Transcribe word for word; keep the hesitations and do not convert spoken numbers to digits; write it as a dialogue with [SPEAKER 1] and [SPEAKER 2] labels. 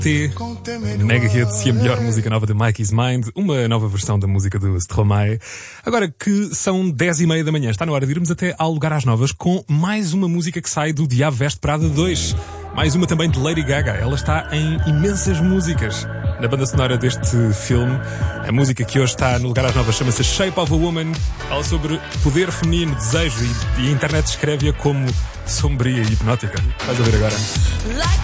[SPEAKER 1] T, mega hit e a melhor música nova de Mikey's Mind, uma nova versão da música do Stromae. Agora que são dez e meia da manhã, está na hora de irmos até ao Lugar às Novas com mais uma música que sai do Diabo Veste Prada dois. Mais uma também de Lady Gaga. Ela está em imensas músicas na banda sonora deste filme. A música que hoje está no Lugar às Novas chama-se Shape of a Woman. Fala sobre poder feminino, desejo, e, e a internet escreve-a como sombria e hipnótica. Vais a ver agora.